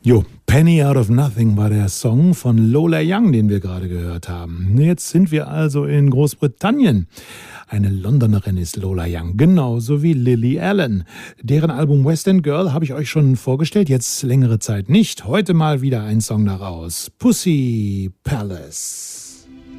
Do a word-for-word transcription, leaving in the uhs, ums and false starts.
Jo, Penny Out of Nothing war der Song von Lola Young, den wir gerade gehört haben. Jetzt sind wir also in Großbritannien. Eine Londonerin ist Lola Young, genauso wie Lily Allen. Deren Album West End Girl habe ich euch schon vorgestellt, jetzt längere Zeit nicht. Heute mal wieder ein Song daraus. Pussy Palace.